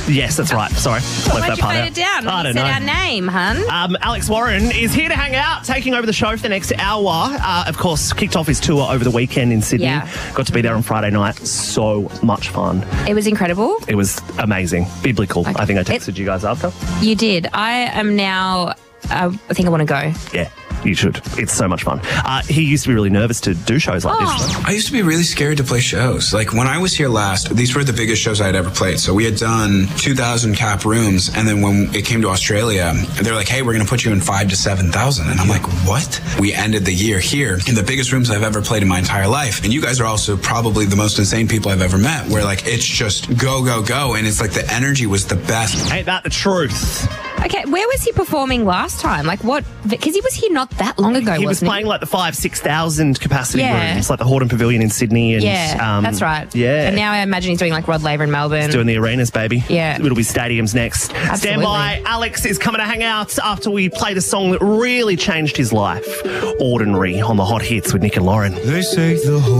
Yes, that's right. Sorry. Why'd you fade it down? I You don't said know. our name, hun. Alex Warren is here to hang out, taking over the show for the next hour. Of course, kicked off his tour over the weekend in Sydney. Yeah. Got to be there on Friday night. So much fun. It was incredible. It was amazing. Biblical. I think I texted you guys after. You did. I am now... I think I want to go. Yeah, you should. It's so much fun. He used to be really nervous to do shows like this. I used to be really scared to play shows. Like, when I was here last, these were the biggest shows I had ever played. So we had done 2,000 cap rooms, and then when it came to Australia, they're like, hey, we're going to put you in 5,000 to 7,000. And I'm like, what? We ended the year here in the biggest rooms I've ever played in my entire life. And you guys are also probably the most insane people I've ever met, where, like, it's just go, go, go. And it's like the energy was the best. Ain't that the truth? Okay, where was he performing last time? Like what? Because he was here not that long ago, He was wasn't playing like the 5,000-6,000 capacity Yeah. rooms, like the Hordern Pavilion in Sydney. And, Yeah, that's right. Yeah. And now I imagine he's doing like Rod Laver in Melbourne. Doing the arenas, baby. Yeah. It'll be stadiums next. Absolutely. Stand by. Alex is coming to hang out after we play the song that really changed his life. Ordinary on the Hot Hits with Nick and Lauren. They say the